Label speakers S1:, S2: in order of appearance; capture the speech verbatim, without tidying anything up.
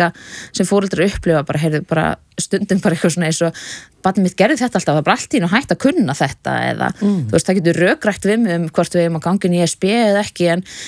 S1: líka sem foreldrar upplifa bara, heyrðu, bara stundum bara eitthvað svona eins og barnið mitt gerði þetta alltaf, það var bara allt í einu hægt að kunna þetta eða,
S2: Mm.
S1: þú veist, það getur rökrætt við mig um hvort við erum að ganga inn í E S B eða ekki, en